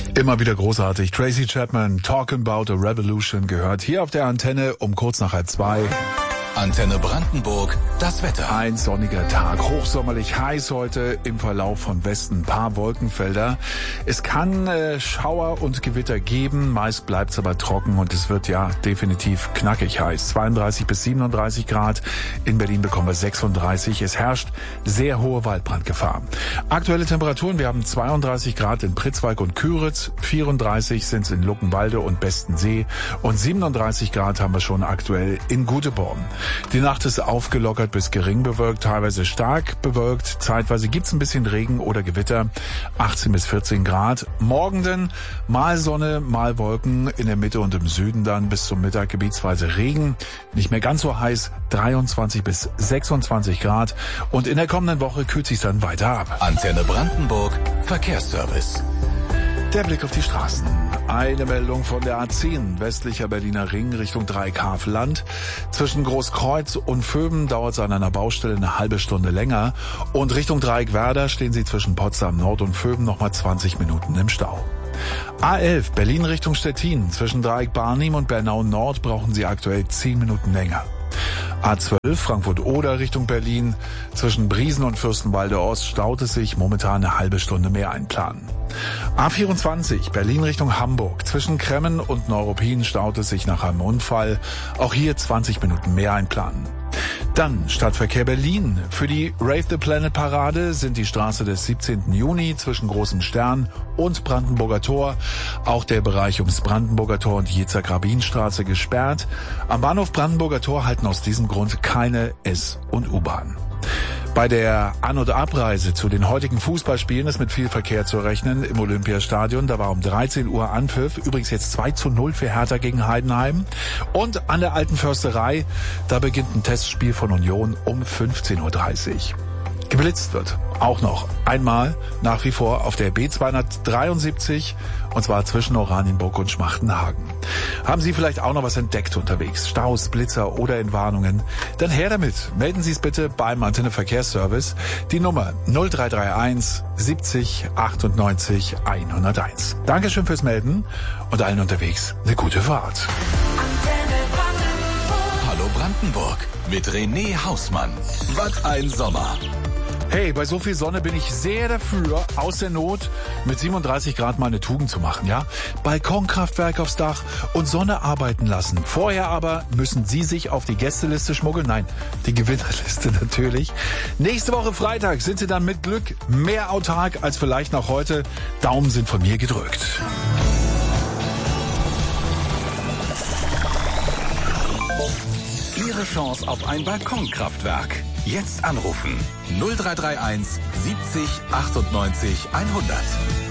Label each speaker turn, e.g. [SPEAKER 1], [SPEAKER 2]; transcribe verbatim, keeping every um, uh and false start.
[SPEAKER 1] Immer wieder großartig. Tracy Chapman, Talking About a Revolution, gehört hier auf der Antenne um kurz nach halb zwei.
[SPEAKER 2] Antenne Brandenburg, das Wetter.
[SPEAKER 1] Ein sonniger Tag, hochsommerlich heiß heute, im Verlauf von Westen ein paar Wolkenfelder. Es kann äh, Schauer und Gewitter geben, meist bleibt es aber trocken und es wird ja definitiv knackig heiß. zweiunddreißig bis siebenunddreißig Grad, in Berlin bekommen wir sechsunddreißig. Es herrscht sehr hohe Waldbrandgefahr. Aktuelle Temperaturen, wir haben zweiunddreißig Grad in Pritzwalk und Küritz, vierunddreißig sind es in Luckenwalde und Bestensee und siebenunddreißig Grad haben wir schon aktuell in Guteborn. Die Nacht ist aufgelockert bis gering bewölkt, teilweise stark bewölkt. Zeitweise gibt's ein bisschen Regen oder Gewitter. achtzehn bis vierzehn Grad. Morgen dann mal Sonne, mal Wolken. In der Mitte und im Süden dann bis zum Mittag gebietsweise Regen. Nicht mehr ganz so heiß. dreiundzwanzig bis sechsundzwanzig Grad. Und in der kommenden Woche kühlt sich dann weiter ab.
[SPEAKER 2] Antenne Brandenburg, Verkehrsservice.
[SPEAKER 1] Der Blick auf die Straßen. Eine Meldung von der A zehn, westlicher Berliner Ring Richtung Dreieckhavel-Land. Zwischen Großkreuz und Vöben dauert es an einer Baustelle eine halbe Stunde länger. Und Richtung Dreieckwerder stehen Sie zwischen Potsdam Nord und Vöben nochmal zwanzig Minuten im Stau. A elf, Berlin Richtung Stettin. Zwischen Dreieck-Barnim und Bernau Nord brauchen Sie aktuell zehn Minuten länger. A zwölf, Frankfurt-Oder Richtung Berlin. Zwischen Briesen und Fürstenwalde Ost staut es sich, momentan eine halbe Stunde mehr einplanen. A vierundzwanzig, Berlin Richtung Hamburg. Zwischen Kremmen und Neuruppin staut es sich nach einem Unfall. Auch hier zwanzig Minuten mehr einplanen. Dann Stadtverkehr Berlin. Für die Rave the Planet Parade sind die Straße des siebzehnten Juni zwischen Großem Stern und Brandenburger Tor, auch der Bereich ums Brandenburger Tor und die Yitzhak-Rabin-Straße gesperrt. Am Bahnhof Brandenburger Tor halten aus diesem Grund keine S- und U-Bahn. Bei der An- und Abreise zu den heutigen Fußballspielen ist mit viel Verkehr zu rechnen im Olympiastadion. Da war um dreizehn Uhr Anpfiff. Übrigens jetzt zwei zu null für Hertha gegen Heidenheim. Und an der Alten Försterei, da beginnt ein Testspiel von Union um fünfzehn Uhr dreißig. Geblitzt wird auch noch einmal nach wie vor auf der B zweihundertdreiundsiebzig und zwar zwischen Oranienburg und Schmachtenhagen. Haben Sie vielleicht auch noch was entdeckt unterwegs? Staus, Blitzer oder Entwarnungen? Dann her damit. Melden Sie es bitte beim Antenne Verkehrsservice. Die Nummer null drei drei eins siebzig achtundneunzig hunderteins. Dankeschön fürs Melden und allen unterwegs eine gute Fahrt.
[SPEAKER 2] Hallo Brandenburg mit René Hausmann. Was ein Sommer.
[SPEAKER 1] Hey, bei so viel Sonne bin ich sehr dafür, aus der Not mit siebenunddreißig Grad mal eine Tugend zu machen, ja? Balkonkraftwerk aufs Dach und Sonne arbeiten lassen. Vorher aber müssen Sie sich auf die Gästeliste schmuggeln. Nein, die Gewinnerliste natürlich. Nächste Woche Freitag sind Sie dann mit Glück mehr autark als vielleicht noch heute. Daumen sind von mir gedrückt.
[SPEAKER 2] Ihre Chance auf ein Balkonkraftwerk. Jetzt anrufen null drei drei eins siebzig achtundneunzig hundert.